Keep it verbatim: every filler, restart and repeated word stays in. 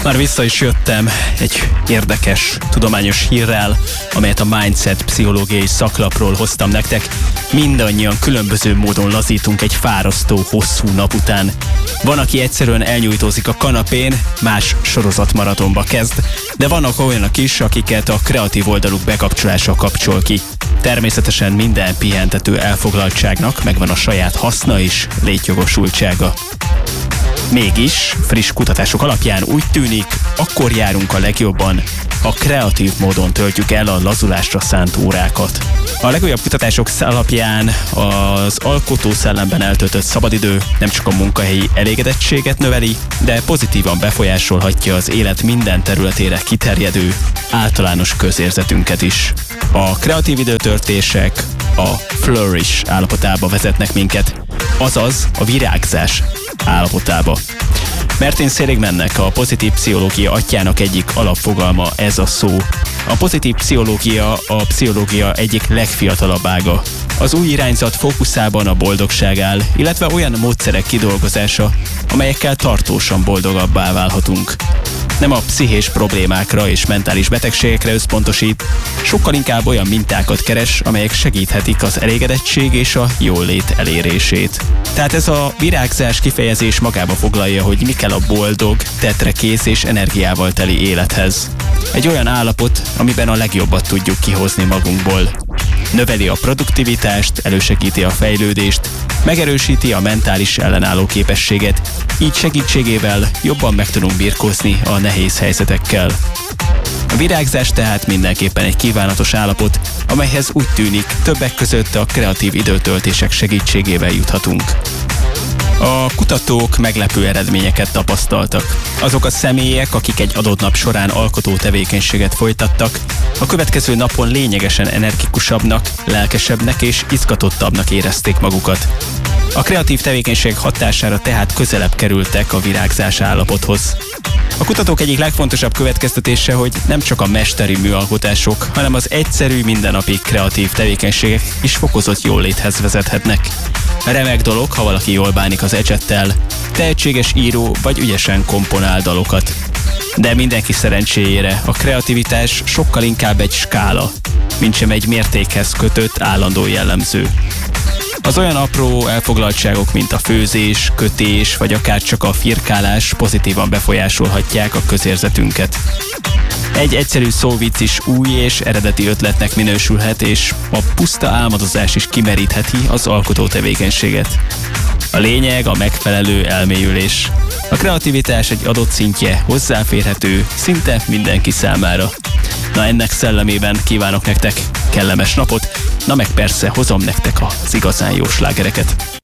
Már vissza is jöttem egy érdekes, tudományos hírrel, amelyet a Mindset pszichológiai szaklapról hoztam nektek. Mindannyian különböző módon lazítunk egy fárasztó, hosszú nap után. Van, aki egyszerűen elnyújtózik a kanapén, más sorozatmaratonba kezd, de vannak olyanok is, akiket a kreatív oldaluk bekapcsolása kapcsol ki. Természetesen minden pihentető elfoglaltságnak megvan a saját haszna és létjogosultsága. Mégis, friss kutatások alapján úgy tűnik, akkor járunk a legjobban, ha kreatív módon töltjük el a lazulásra szánt órákat. A legújabb kutatások alapján az alkotó szellemben eltöltött szabadidő nem csak a munkahelyi elégedettséget növeli, de pozitívan befolyásolhatja az élet minden területére kiterjedő általános közérzetünket is. A kreatív időtöltések a flourish állapotába vezetnek minket, azaz a virágzás állapotába. Martin Seligmannek, a pozitív pszichológia atyjának egyik alapfogalma ez a szó. A pozitív pszichológia a pszichológia egyik legfiatalabb ága. Az új irányzat fókuszában a boldogság áll, illetve olyan módszerek kidolgozása, amelyekkel tartósan boldogabbá válhatunk. Nem a pszichés problémákra és mentális betegségekre összpontosít, sokkal inkább olyan mintákat keres, amelyek segíthetik az elégedettség és a jólét elérését. Tehát ez a virágzás kifejezés magába foglalja, hogy mi kell a boldog, tetrekész és energiával teli élethez. Egy olyan állapot, amiben a legjobbat tudjuk kihozni magunkból. Növeli a produktivitást, elősegíti a fejlődést, megerősíti a mentális ellenálló képességet, így segítségével jobban meg tudunk birkózni a nehéz helyzetekkel. A virágzás tehát mindenképpen egy kívánatos állapot, amelyhez úgy tűnik, többek között a kreatív időtöltések segítségével juthatunk. A kutatók meglepő eredményeket tapasztaltak. Azok a személyek, akik egy adott nap során alkotó tevékenységet folytattak, a következő napon lényegesen energikusabbnak, lelkesebbnek és izgatottabbnak érezték magukat. A kreatív tevékenység hatására tehát közelebb kerültek a virágzás állapothoz. A kutatók egyik legfontosabb következtetése, hogy nem csak a mesteri műalkotások, hanem az egyszerű, mindennapi kreatív tevékenységek is fokozott jóléthez vezethetnek. Remek dolog, ha valaki jól bánik az ecsettel, tehetséges író vagy ügyesen komponál dalokat. De mindenki szerencséjére a kreativitás sokkal inkább egy skála, mintsem egy mértékhez kötött állandó jellemző. Az olyan apró elfoglaltságok, mint a főzés, kötés, vagy akár csak a firkálás pozitívan befolyásolhatják a közérzetünket. Egy egyszerű szóvic is új és eredeti ötletnek minősülhet, és a puszta álmodozás is kimerítheti az alkotó tevékenységet. A lényeg a megfelelő elmélyülés. A kreativitás egy adott szintje hozzáférhető szinte mindenki számára. Na, ennek szellemében kívánok nektek kellemes napot, na meg persze hozom nektek az igazán jó slágereket.